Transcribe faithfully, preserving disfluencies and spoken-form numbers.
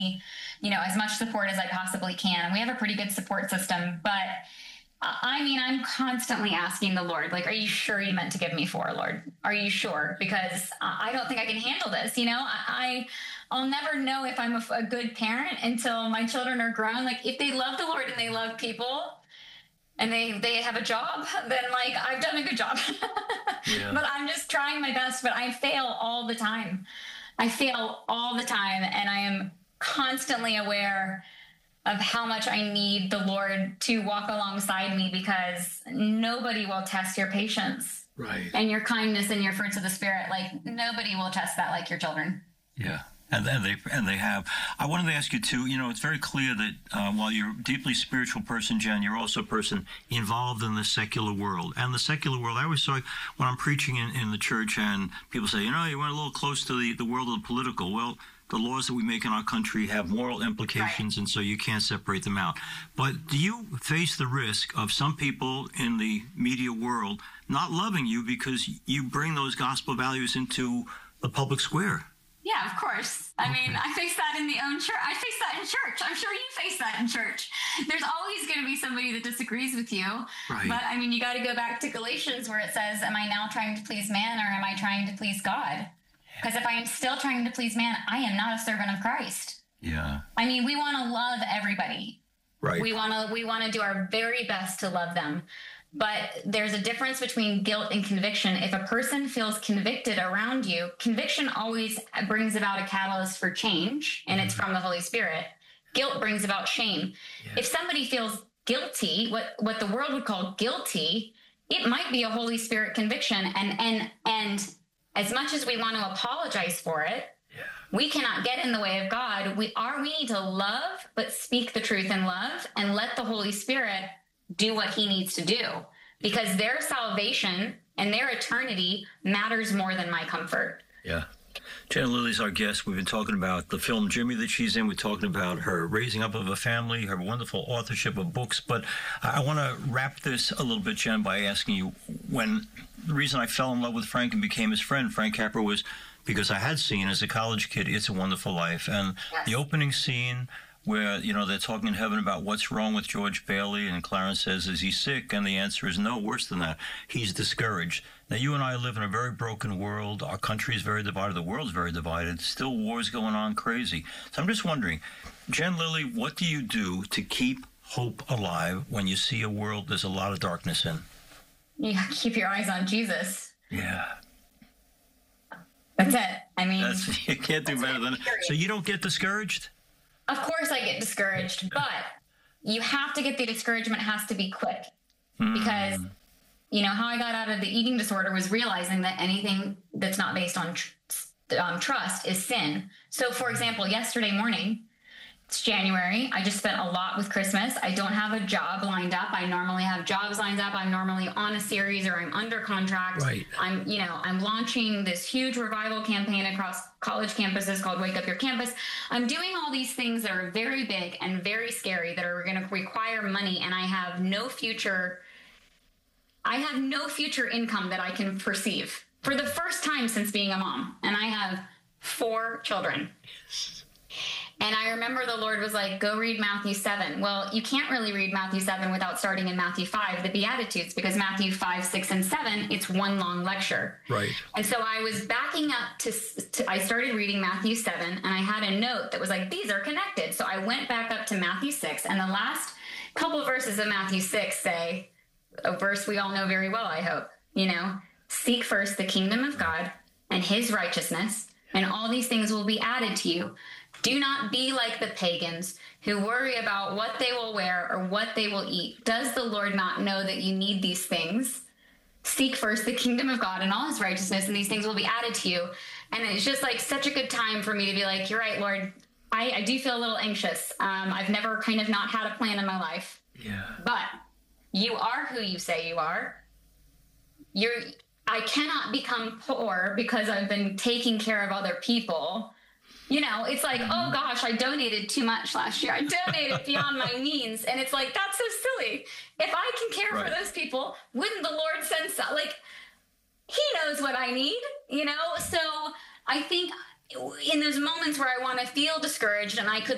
you know, as much support as I possibly can. And we have a pretty good support system, but uh, I mean, I'm constantly asking the Lord, like, are you sure you meant to give me four, Lord? Are you sure? Because I don't think I can handle this. You know, I, I I'll never know if I'm a, a good parent until my children are grown. Like, if they love the Lord and they love people and they, they have a job, then like, I've done a good job. Yeah. But I'm just trying my best, but I fail all the time. I fail all the time. And I am constantly aware of how much I need the Lord to walk alongside me, because nobody will test your patience, right, and your kindness and your fruits of the Spirit. Like, nobody will test that like your children. Yeah. And, and they and they have. I wanted to ask you too. You know, it's very clear that uh, while you're a deeply spiritual person, Jen, you're also a person involved in the secular world. And the secular world, I always saw when I'm preaching in, in the church, and people say, you know, you went a little close to the, the world of the political. Well, the laws that we make in our country have moral implications, right, and so you can't separate them out. But do you face the risk of some people in the media world not loving you because you bring those gospel values into the public square? Yeah, of course. I mean, I face that in the own church. I face that in church. I'm sure you face that in church. There's always going to be somebody that disagrees with you. Right. But I mean, you got to go back to Galatians where it says, am I now trying to please man, or am I trying to please God? Because if I am still trying to please man, I am not a servant of Christ. Yeah. I mean, we want to love everybody. Right. We want to we want to do our very best to love them. But there's a difference between guilt and conviction. If a person feels convicted around you, conviction always brings about a catalyst for change, and mm-hmm. it's from the Holy Spirit. Guilt brings about shame. Yeah. If somebody feels guilty, what, what the world would call guilty, it might be a Holy Spirit conviction. And and and as much as we want to apologize for it, yeah. we cannot get in the way of God. We are we need to love, but speak the truth in love, and let the Holy Spirit do what he needs to do, because their salvation and their eternity matters more than my comfort. Yeah. Jen Lilly's our guest. We've been talking about the film Jimmy that she's in. We're talking about her raising up of a family, her wonderful authorship of books. But I want to wrap this a little bit, Jen, by asking you, when the reason I fell in love with Frank and became his friend, Frank Capra, was because I had seen as a college kid It's a Wonderful Life. And yes. the opening scene where, you know, they're talking in heaven about what's wrong with George Bailey, and Clarence says, is he sick? And the answer is no, worse than that. He's discouraged. Now, you and I live in a very broken world. Our country is very divided. The world's very divided. Still wars going on crazy. So I'm just wondering, Jen Lilly, what do you do to keep hope alive when you see a world there's a lot of darkness in? You keep your eyes on Jesus. Yeah. That's it. I mean, that's, you can't do better than it. So you don't get discouraged? Of course I get discouraged, but you have to get the discouragement has to be quick, because, you know, how I got out of the eating disorder was realizing that anything that's not based on tr- um, trust is sin. So, for example, yesterday morning, it's January. I just spent a lot with Christmas. I don't have a job lined up. I normally have jobs lined up. I'm normally on a series, or I'm under contract. Right. I'm, you know, I'm launching this huge revival campaign across college campuses called Wake Up Your Campus. I'm doing all these things that are very big and very scary that are going to require money, and I have no future. I have no future income that I can perceive for the first time since being a mom, and I have four children. Yes. And I remember the Lord was like, go read Matthew seven. Well, you can't really read Matthew seven without starting in Matthew five, the Beatitudes, because Matthew five, six, and seven, it's one long lecture. Right. And so I was backing up to, to, I started reading Matthew seven, and I had a note that was like, these are connected. So I went back up to Matthew six, and the last couple of verses of Matthew six say, a verse we all know very well, I hope, you know, seek first the kingdom of God and his righteousness, and all these things will be added to you. Do not be like the pagans who worry about what they will wear or what they will eat. Does the Lord not know that you need these things? Seek first the kingdom of God and all his righteousness, and these things will be added to you. And it's just like such a good time for me to be like, you're right, Lord. I, I do feel a little anxious. Um, I've never kind of not had a plan in my life. Yeah. But you are who you say you are. You're. I cannot become poor because I've been taking care of other people. You know, it's like, oh gosh, I donated too much last year. I donated beyond my means. And it's like, that's so silly. If I can care right. for those people, wouldn't the Lord send some? Like, he knows what I need, you know? So I think in those moments where I want to feel discouraged and I could